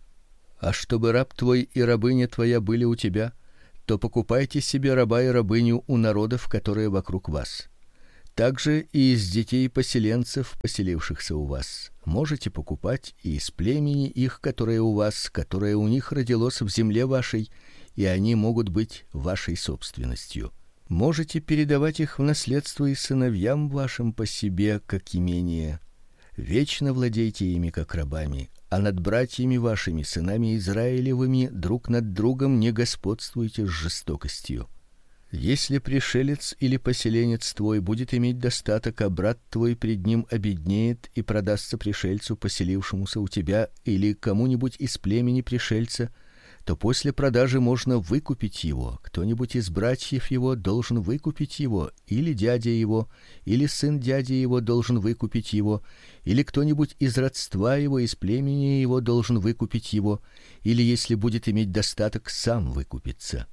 А чтобы раб твой и рабыня твоя были у тебя, то покупайте себе раба и рабыню у народов, которые вокруг вас. Также и из детей поселенцев, поселившихся у вас, можете покупать и из племени их, которое у вас, которое у них родилось в земле вашей, и они могут быть вашей собственностью. Можете передавать их в наследство и сыновьям вашим по себе, как имение. Вечно владейте ими, как рабами, а над братьями вашими, сынами Израилевыми, друг над другом не господствуйте с жестокостью. Если пришелец или поселенец твой будет иметь достаток, а брат твой пред ним обеднеет и продастся пришельцу, поселившемуся у тебя, или кому-нибудь из племени пришельца, то после продажи можно выкупить его. Кто-нибудь из братьев его должен выкупить его, или дядя его, или сын дяди его должен выкупить его, или кто-нибудь из родства его, из племени его должен выкупить его, или если будет иметь достаток, сам выкупится.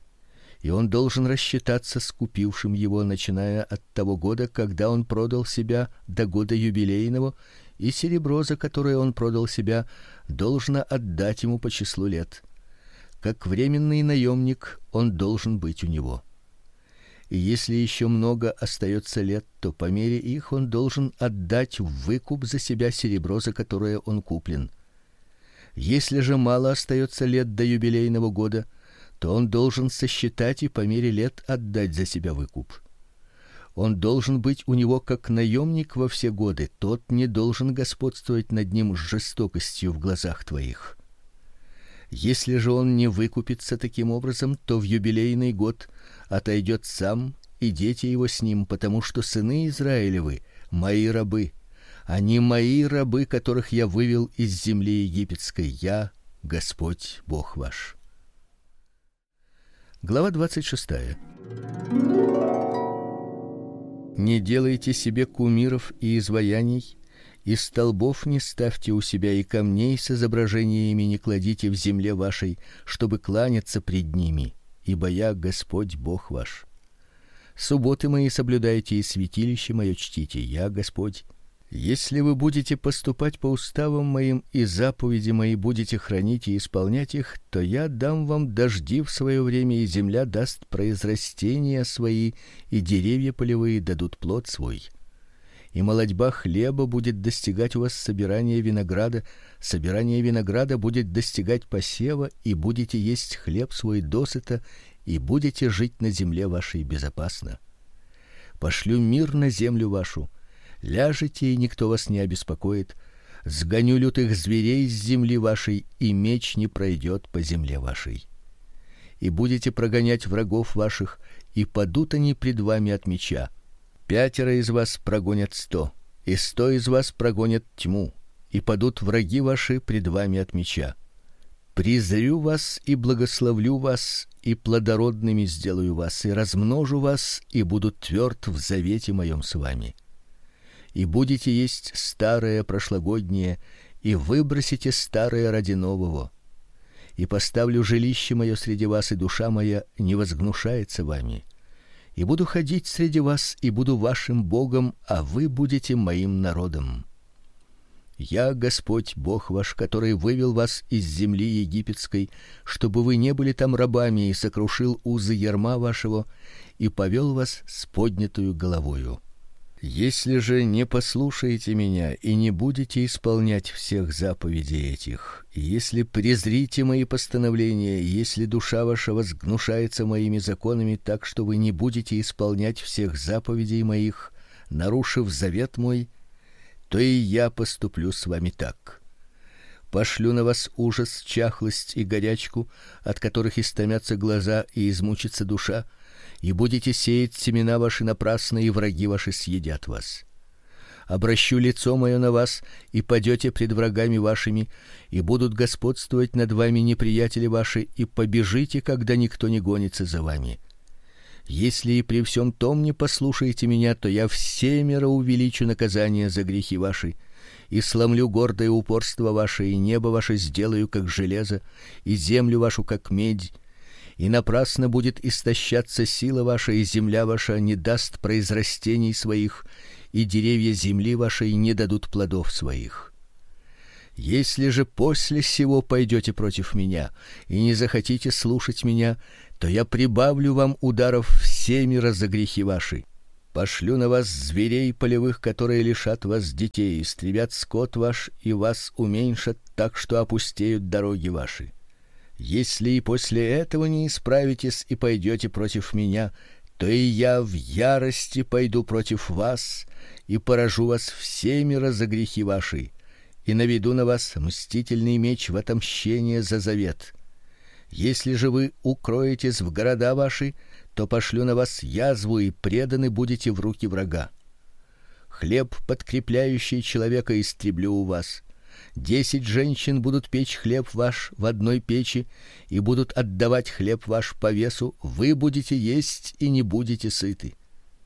И он должен рассчитаться с купившим его, начиная от того года, когда он продал себя, до года юбилейного, и серебро, за которое он продал себя, должно отдать ему по числу лет. Как временный наемник он должен быть у него. И если еще много остается лет, то по мере их он должен отдать в выкуп за себя серебро, за которое он куплен. Если же мало остается лет до юбилейного года, то он должен сосчитать и по мере лет отдать за себя выкуп. Он должен быть у него как наемник во все годы, тот не должен господствовать над ним с жестокостью в глазах твоих. Если же он не выкупится таким образом, то в юбилейный год отойдет сам и дети его с ним, потому что сыны Израилевы мои рабы, они мои рабы, которых я вывел из земли египетской, я Господь Бог ваш. Глава 26. Не делайте себе кумиров и изваяний, и столбов не ставьте у себя, и камней с изображениями не кладите в земле вашей, чтобы кланяться пред ними, ибо я Господь Бог ваш. Субботы мои соблюдайте и святилище мое чтите, я Господь. Если вы будете поступать по уставам моим и заповеди мои будете хранить и исполнять их, то я дам вам дожди в свое время, и земля даст произрастения свои, и деревья полевые дадут плод свой. И молодьба хлеба будет достигать у вас собирания винограда, собирание винограда будет достигать посева, и будете есть хлеб свой досыта, и будете жить на земле вашей безопасно. Пошлю мир на землю вашу. Ляжете, и никто вас не обеспокоит. Сгоню лютых зверей с земли вашей, и меч не пройдет по земле вашей. И будете прогонять врагов ваших, и падут они пред вами от меча. 5 из вас прогонят 100, и 100 из вас прогонят тьму, и падут враги ваши пред вами от меча. Призрю вас и благословлю вас, и плодородными сделаю вас, и размножу вас, и буду тверд в завете моем с вами. И будете есть старое прошлогоднее, и выбросите старое ради нового. И поставлю жилище мое среди вас, и душа моя не возгнушается вами. И буду ходить среди вас, и буду вашим Богом, а вы будете моим народом. Я Господь Бог ваш, который вывел вас из земли египетской, чтобы вы не были там рабами, и сокрушил узы ярма вашего, и повел вас с поднятую головою. Если же не послушаете меня и не будете исполнять всех заповедей этих, и если презрите мои постановления, и если душа ваша возгнушается моими законами так, что вы не будете исполнять всех заповедей моих, нарушив завет мой, то и я поступлю с вами так. Пошлю на вас ужас, чахлость и горячку, от которых истомятся глаза и измучится душа, и будете сеять семена ваши напрасно, и враги ваши съедят вас. Обращу лицо мое на вас, и падете пред врагами вашими, и будут господствовать над вами неприятели ваши, и побежите, когда никто не гонится за вами. Если и при всем том не послушаете меня, то я всемеро увеличу наказание за грехи ваши, и сломлю гордое упорство ваше, и небо ваше сделаю как железо, и землю вашу как медь, и напрасно будет истощаться сила ваша, и земля ваша не даст произрастений своих, и деревья земли вашей не дадут плодов своих. Если же после сего пойдете против меня и не захотите слушать меня, то я прибавлю вам ударов всемеро за грехи ваши. Пошлю на вас зверей полевых, которые лишат вас детей, истребят скот ваш и вас уменьшат так, что опустеют дороги ваши. Если и после этого не исправитесь и пойдете против меня, то и я в ярости пойду против вас и поражу вас всемеро за грехи ваши, и наведу на вас мстительный меч в отомщение за завет. Если же вы укроетесь в города ваши, то пошлю на вас язву, и преданы будете в руки врага. Хлеб, подкрепляющий человека, истреблю у вас. 10 женщин будут печь хлеб ваш в одной печи и будут отдавать хлеб ваш по весу, вы будете есть и не будете сыты.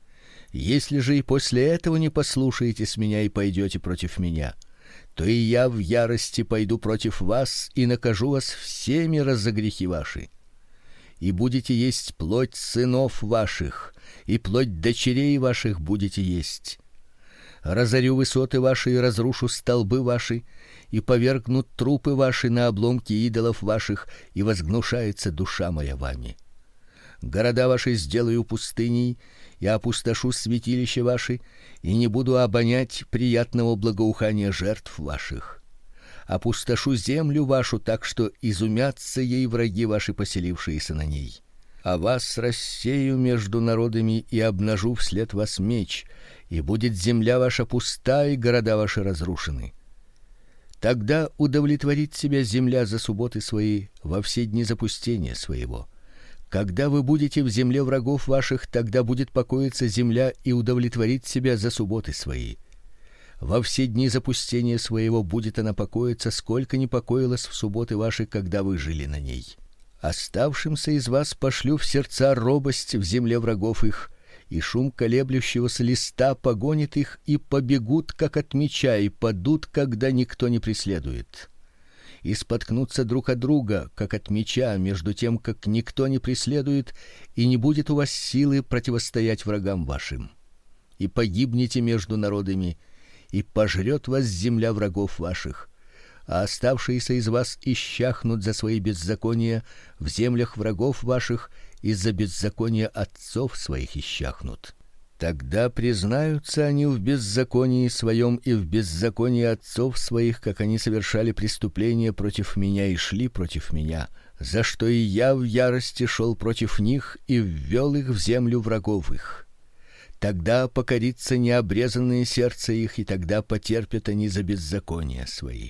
Если же и после этого не послушаетесь меня и пойдете против меня, то и я в ярости пойду против вас и накажу вас всемеро за грехи ваши. И будете есть плоть сынов ваших, и плоть дочерей ваших будете есть. Разорю высоты ваши и разрушу столбы ваши, и повергну трупы ваши на обломки идолов ваших, и возгнушается душа моя вами. Города ваши сделаю пустыней, и опустошу святилища ваши, и не буду обонять приятного благоухания жертв ваших. Опустошу землю вашу так, что изумятся ей враги ваши, поселившиеся на ней. А вас рассею между народами и обнажу вслед вас меч, и будет земля ваша пуста и города ваши разрушены. Тогда удовлетворит себя земля за субботы свои во все дни запустения своего. Когда вы будете в земле врагов ваших, тогда будет покоиться земля и удовлетворит себя за субботы свои. Во все дни запустения своего будет она покоиться, сколько не покоилась в субботы ваши, когда вы жили на ней. Оставшимся из вас пошлю в сердца робость в земле врагов их, и шум колеблющегося листа погонит их, и побегут как от меча, и падут, когда никто не преследует. И споткнутся друг от друга, как от меча, между тем, как никто не преследует, и не будет у вас силы противостоять врагам вашим. И погибнете между народами, и пожрет вас земля врагов ваших, а оставшиеся из вас исчахнут за свои беззакония в землях врагов ваших, из-за беззакония отцов своих исчахнут. Тогда признаются они в беззаконии своем и в беззаконии отцов своих, как они совершали преступления против меня и шли против меня, за что и я в ярости шел против них и ввел их в землю врагов их. Тогда покорится необрезанное сердце их, и тогда потерпят они за беззакония свои.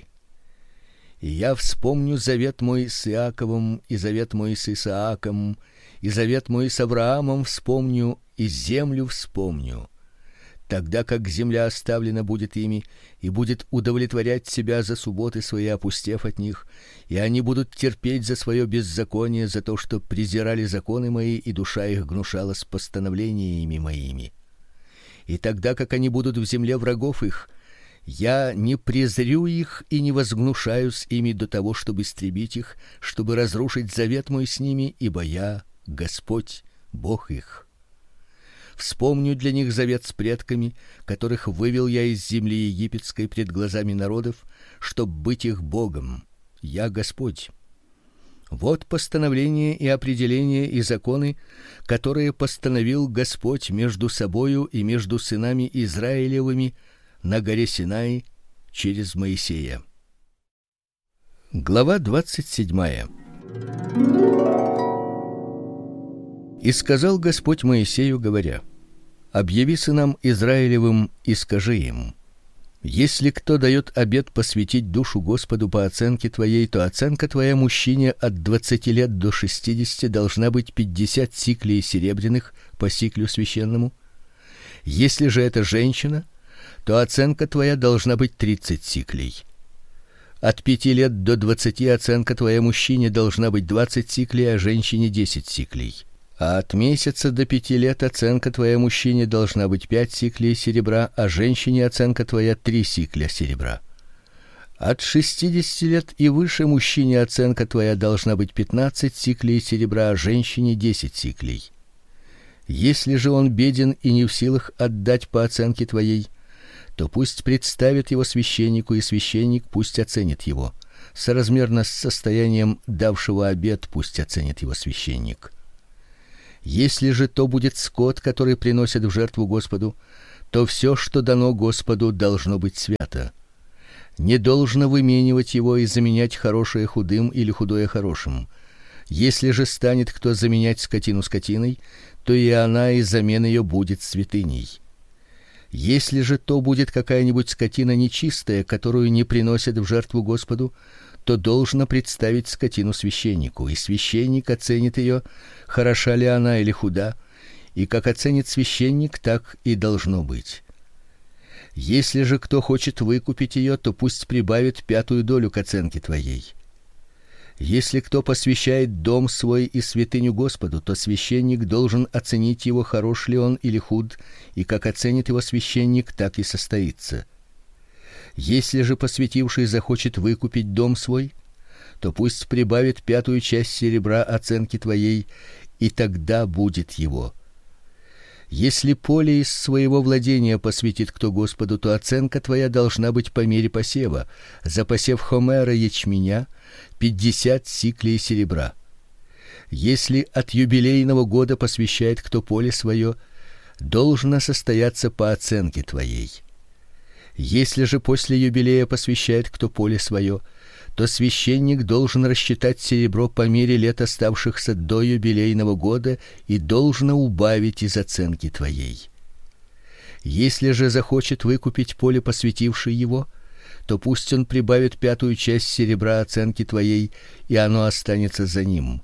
И я вспомню завет мой с Иаковом, и завет мой с Исааком, и завет мой с Авраамом вспомню, и землю вспомню. Тогда как земля оставлена будет ими, и будет удовлетворять себя за субботы свои, опустев от них, и они будут терпеть за свое беззаконие, за то, что презирали законы мои, и душа их гнушалась постановлениями моими. И тогда как они будут в земле врагов их, я не презрю их и не возгнушаюсь ими до того, чтобы истребить их, чтобы разрушить завет мой с ними, ибо я Господь, Бог их. Вспомню для них завет с предками, которых вывел я из земли египетской пред глазами народов, чтоб быть их Богом. Я Господь. Вот постановления и определения и законы, которые постановил Господь между собою и между сынами Израилевыми на горе Синай через Моисея. Глава 27. И сказал Господь Моисею, говоря: объяви сынам Израилевым и скажи им: если кто дает обет посвятить душу Господу по оценке твоей, то оценка твоя мужчине от 20 лет до 60 должна быть 50 сиклей серебряных по сиклю священному. Если же это женщина, то оценка твоя должна быть 30 сиклей. От 5 лет до 20 оценка твоя мужчине должна быть 20 сиклей, а женщине 10 сиклей. А от месяца до 5 лет оценка твоя мужчине должна быть 5 сиклей серебра, а женщине оценка твоя 3 сикля серебра. От 60 лет и выше мужчине оценка твоя должна быть 15 сиклей серебра, а женщине 10 сиклей. Если же он беден и не в силах отдать по оценке твоей, то пусть представит его священнику, и священник пусть оценит его. Соразмерно с состоянием давшего обет пусть оценит его священник. Если же то будет скот, который приносят в жертву Господу, то все, что дано Господу, должно быть свято. Не должно выменивать его и заменять хорошее худым или худое хорошим. Если же станет кто заменять скотину скотиной, то и она, и замена ее будет святыней. Если же то будет какая-нибудь скотина нечистая, которую не приносят в жертву Господу, то должно представить скотину священнику, и священник оценит ее, хороша ли она или худа, и как оценит священник, так и должно быть. Если же кто хочет выкупить ее, то пусть прибавит 5 долю к оценке твоей. Если кто посвящает дом свой и святыню Господу, то священник должен оценить его, хорош ли он или худ, и как оценит его священник, так и состоится. Если же посвятивший захочет выкупить дом свой, то пусть прибавит 5 часть серебра оценки твоей, и тогда будет его. Если поле из своего владения посвятит кто Господу, то оценка твоя должна быть по мере посева. За посев хомера ячменя 50 сиклей серебра. Если от юбилейного года посвящает кто поле свое, должно состояться по оценке твоей. Если же после юбилея посвящает кто поле свое, то священник должен рассчитать серебро по мере лет, оставшихся до юбилейного года, и должно убавить из оценки твоей. Если же захочет выкупить поле посвятивший его, то пусть он прибавит 5 часть серебра оценки твоей, и оно останется за ним.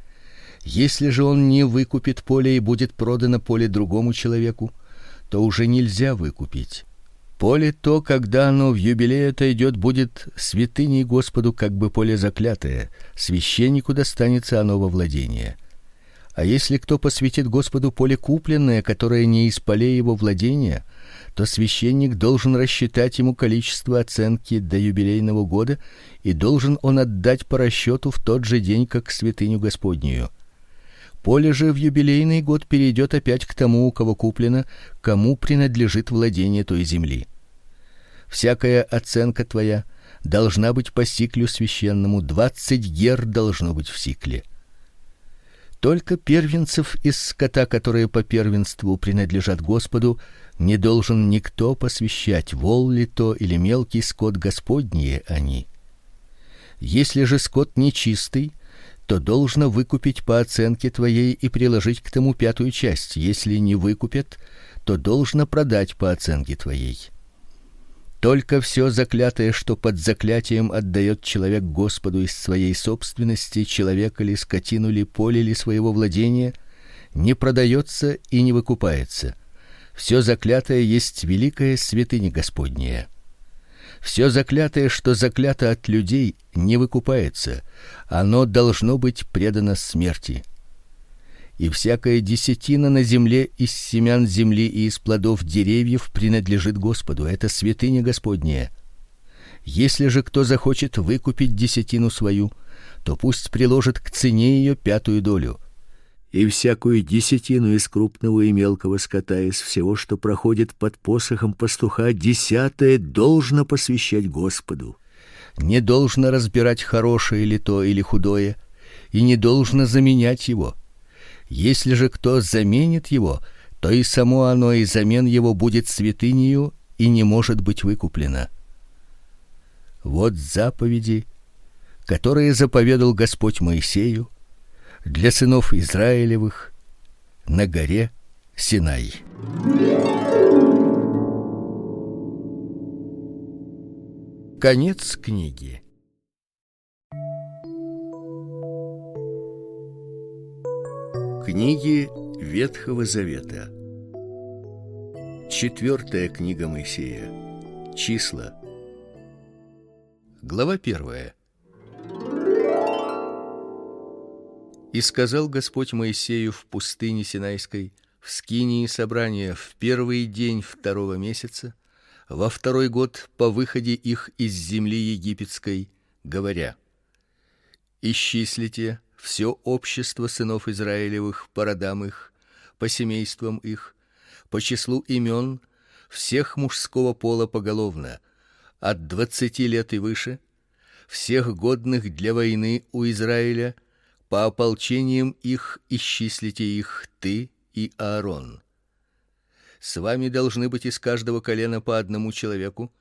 Если же он не выкупит поле и будет продано поле другому человеку, то уже нельзя выкупить. Поле то, когда оно в юбилей отойдет, будет святыней Господу, как бы поле заклятое, священнику достанется оно во владение. А если кто посвятит Господу поле купленное, которое не из полей его владения, то священник должен рассчитать ему количество оценки до юбилейного года, и должен он отдать по расчету в тот же день, как святыню Господнюю. Поле же в юбилейный год перейдет опять к тому, у кого куплено, кому принадлежит владение той земли. Всякая оценка твоя должна быть по сиклю священному, 20 гер должно быть в сикле. Только первенцев из скота, которые по первенству принадлежат Господу, не должен никто посвящать, вол ли то или мелкий скот Господние они. Если же скот нечистый, то должно выкупить по оценке твоей и приложить к тому 5 часть. Если не выкупят, то должно продать по оценке твоей. Только все заклятое, что под заклятием отдает человек Господу из своей собственности, человека ли, скотину ли, поле ли своего владения, не продается и не выкупается. Все заклятое есть великая святыня Господняя. Все заклятое, что заклято от людей, не выкупается. Оно должно быть предано смерти. И всякая десятина на земле из семян земли и из плодов деревьев принадлежит Господу. Это святыня Господняя. Если же кто захочет выкупить десятину свою, то пусть приложит к цене ее 5 долю. И всякую десятину из крупного и мелкого скота, из всего, что проходит под посохом пастуха, 10 должно посвящать Господу. Не должно разбирать хорошее ли то или худое, и не должно заменять его. Если же кто заменит его, то и само оно, и замен его будет святынею и не может быть выкуплено. Вот заповеди, которые заповедал Господь Моисею для сынов Израилевых на горе Синай. Конец книги. Книги Ветхого Завета. 4 книга Моисея. Числа. Глава 1. И сказал Господь Моисею в пустыне Синайской, в скинии собрания, в первый день второго месяца, во второй год по выходе их из земли египетской, говоря: исчислите все общество сынов Израилевых по родам их, по семействам их, по числу имен всех мужского пола поголовно, от 20 лет и выше, всех годных для войны у Израиля, по ополчениям их исчислите их ты и Аарон. С вами должны быть из каждого колена по одному человеку,